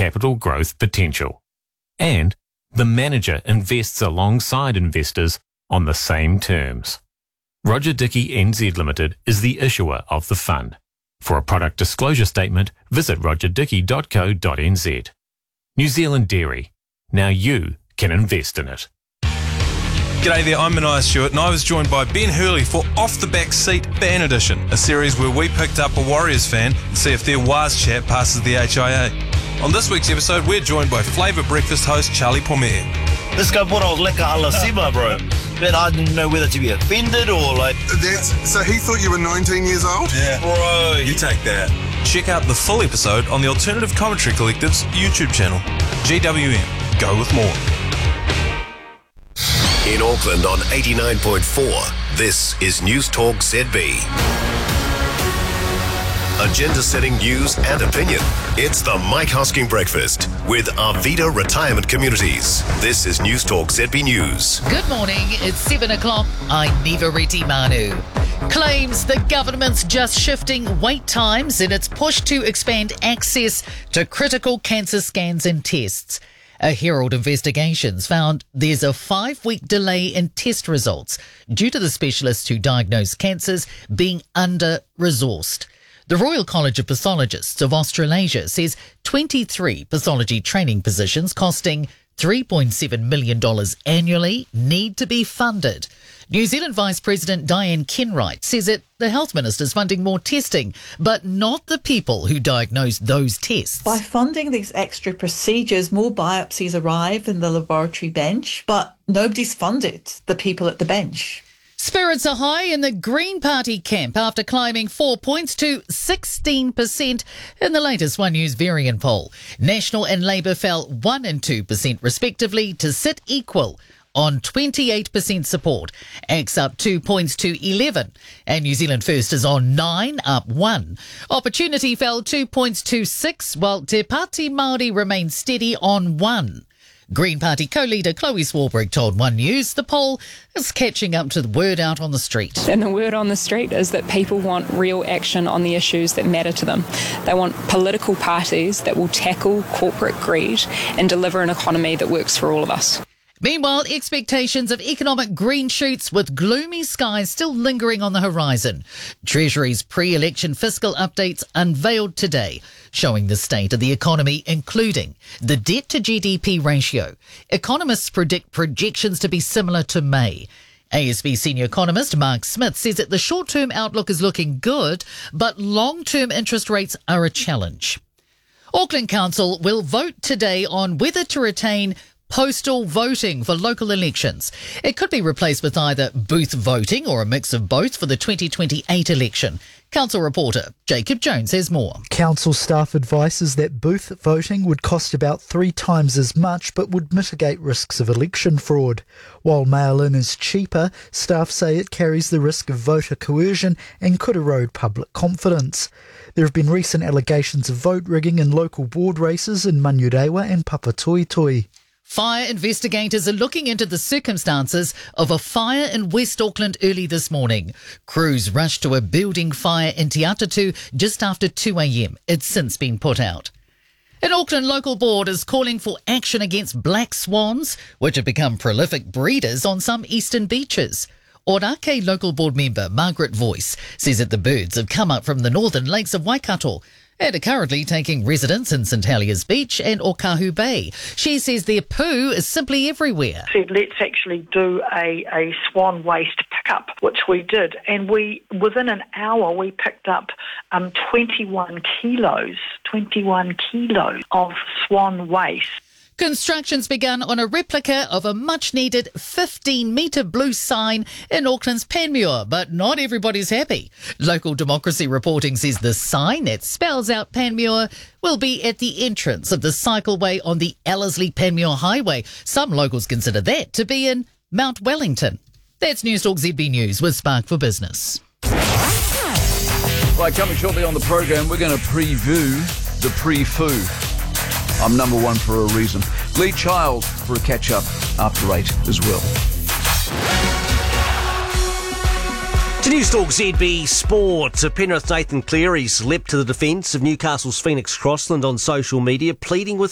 capital growth potential. And the manager invests alongside investors on the same terms. Roger Dickey NZ Limited is the issuer of the fund. For a product disclosure statement, visit rogerdickey.co.nz. New Zealand Dairy. Now you can invest in it. G'day there, I'm Mania Stewart and I was joined by Ben Hurley for Off the Back Seat Ban Edition, a series where we picked up a Warriors fan and see if their Waz chat passes the HIA. On this week's episode, we're joined by Flavour Breakfast host Charlie Pomere. This guy brought out leka ala siva, bro. But I didn't know whether to be offended or like... So he thought you were 19 years old? Yeah. Bro. You take that. Check out the full episode on the Alternative Commentary Collective's YouTube channel. GWM. Go with more. In Auckland on 89.4, this is News Talk ZB. Agenda-setting news and opinion. It's the Mike Hosking Breakfast with Arvida Retirement Communities. This is News Talk ZB News. Good morning, it's 7 o'clock. I'm Niva Reti Manu. Claims the government's just shifting wait times in its push to expand access to critical cancer scans and tests. A Herald Investigations found there's a 5-week delay in test results due to the specialists who diagnose cancers being under-resourced. The Royal College of Pathologists of Australasia says 23 pathology training positions costing $3.7 million annually need to be funded. New Zealand Vice President Diane Kenwright says that the Health Minister's funding more testing, but not the people who diagnose those tests. By funding these extra procedures, more biopsies arrive in the laboratory bench, but nobody's funded the people at the bench. Spirits are high in the Green Party camp after climbing 4 points to 16% in the latest One News variant poll. National and Labour fell 1 and 2% respectively to sit equal on 28% support. X up 2 points to 11. And New Zealand First is on 9, up 1. Opportunity fell 2 points to 6, while Te Pāti Māori remains steady on 1. Green Party co-leader Chloe Swarbrick told One News the poll is catching up to the word out on the street. And the word on the street is that people want real action on the issues that matter to them. They want political parties that will tackle corporate greed and deliver an economy that works for all of us. Meanwhile, expectations of economic green shoots with gloomy skies still lingering on the horizon. Treasury's pre-election fiscal updates unveiled today, showing the state of the economy, including the debt to GDP ratio. Economists predict projections to be similar to May. ASB senior economist Mark Smith says that the short-term outlook is looking good, but long-term interest rates are a challenge. Auckland Council will vote today on whether to retain postal voting for local elections. It could be replaced with either booth voting or a mix of both for the 2028 election. Council reporter Jacob Jones has more. Council staff advises that booth voting would cost about 3 times as much but would mitigate risks of election fraud. While mail-in is cheaper, staff say it carries the risk of voter coercion and could erode public confidence. There have been recent allegations of vote rigging in local ward races in Manurewa and Papatoetoe. Fire investigators are looking into the circumstances of a fire in West Auckland early this morning. Crews rushed to a building fire in Te Atatu just after 2 a.m. It's since been put out. An Auckland local board is calling for action against black swans, which have become prolific breeders on some eastern beaches. Orake local board member Margaret Voice says that the birds have come up from the northern lakes of Waikato and are currently taking residence in St Heliers Beach and Okahu Bay. She says their poo is simply everywhere. Said, let's actually do a swan waste pickup, which we did. And within an hour, we picked up 21 kilos of swan waste. Construction's begun on a replica of a much-needed 15-metre blue sign in Auckland's Panmure, but not everybody's happy. Local Democracy reporting says the sign that spells out Panmure will be at the entrance of the cycleway on the Ellerslie-Panmure Highway. Some locals consider that to be in Mount Wellington. That's News Talk ZB News with Spark for Business. Right, coming shortly on the program, we're going to preview the pre-foo. I'm number one for a reason. Lee Child for a catch-up after 8 as well. To News Talk ZB Sport, Penrith Nathan Cleary's leapt to the defence of Newcastle's Phoenix Crossland on social media, pleading with